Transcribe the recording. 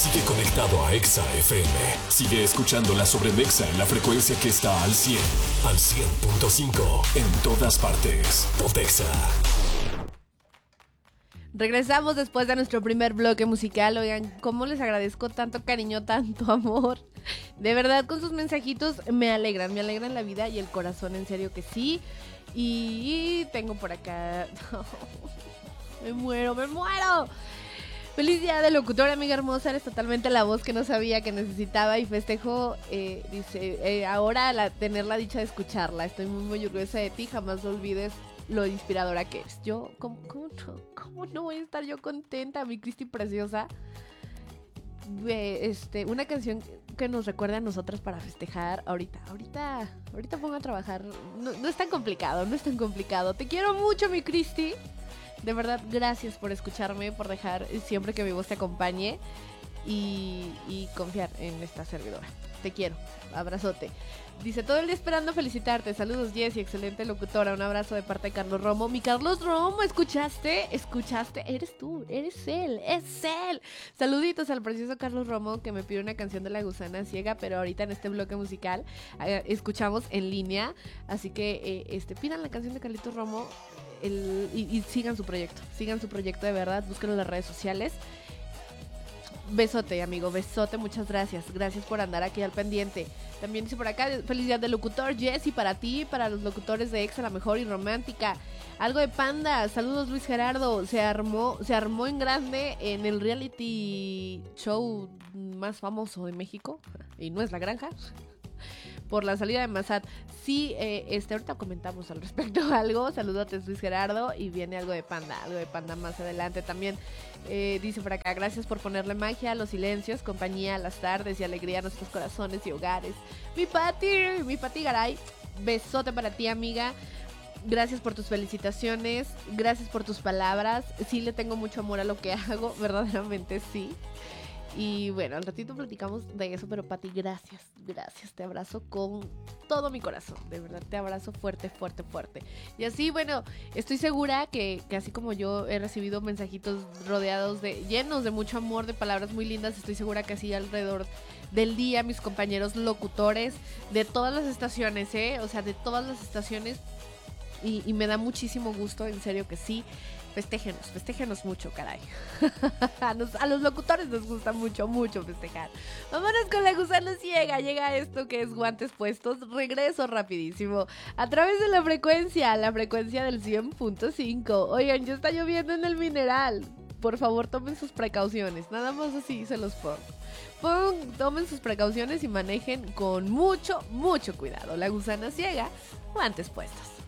Sigue conectado a Exa FM. Sigue escuchando la Sobremexa en la frecuencia que está al 100. Al 100.5 en todas partes. Pontexa. Regresamos después de nuestro primer bloque musical. Oigan, cómo les agradezco tanto cariño, tanto amor. De verdad, con sus mensajitos me alegran la vida y el corazón, en serio que sí. Y tengo por acá... me muero. Feliz día de locutora, amiga hermosa. Eres totalmente la voz que no sabía que necesitaba y festejo, dice, ahora tener la dicha de escucharla. Estoy muy orgullosa de ti, jamás lo olvides lo inspiradora que eres. Yo, ¿cómo no voy a estar yo contenta, mi Cristi preciosa? Una canción que nos recuerda a nosotras para festejar ahorita pongo a trabajar. No es tan complicado. Te quiero mucho, mi Cristi. De verdad, gracias por escucharme, por dejar siempre que mi voz te acompañe y confiar en esta servidora. Te quiero, abrazote. Dice, todo el día esperando felicitarte. Saludos, Jessy, excelente locutora. Un abrazo de parte de Carlos Romo. Mi Carlos Romo, ¿escuchaste? Eres tú, eres él, es él. Saluditos al precioso Carlos Romo, que me pide una canción de La Gusana Ciega, pero ahorita en este bloque musical escuchamos en línea. Así que pidan la canción de Carlitos Romo y sigan su proyecto de verdad. Búsquenlo en las redes sociales. Besote, amigo, besote, muchas gracias por andar aquí al pendiente. También dice por acá, feliz día del locutor, Jessy, para ti, para los locutores de Exa, la mejor y romántica. Algo de Panda, saludos Luis Gerardo, se armó en grande en el reality show más famoso de México, y no es La Granja, por la salida de Massad. Sí, ahorita comentamos al respecto algo. Saludotes Luis Gerardo. Y viene algo de Panda más adelante también. Dice por acá, gracias por ponerle magia a los silencios, compañía a las tardes y alegría a nuestros corazones y hogares. Mi Pati Garay, besote para ti, amiga. Gracias por tus felicitaciones, gracias por tus palabras. Sí le tengo mucho amor a lo que hago, verdaderamente sí. Y bueno, al ratito platicamos de eso, pero Pati, gracias, te abrazo con todo mi corazón, de verdad, te abrazo fuerte. Y así, bueno, estoy segura que así como yo he recibido mensajitos llenos de mucho amor, de palabras muy lindas, estoy segura que así alrededor del día mis compañeros locutores de todas las estaciones, o sea, de todas las estaciones, y me da muchísimo gusto, en serio que sí. Festéjenos mucho, caray. A los locutores nos gusta mucho festejar. Vámonos con La Gusana Ciega. Llega esto que es Guantes Puestos. Regreso rapidísimo a través de la frecuencia del 100.5. Oigan, ya está lloviendo en el Mineral. Por favor, tomen sus precauciones. Nada más así se los pongo. Tomen sus precauciones y manejen con mucho cuidado. La Gusana Ciega, Guantes Puestos.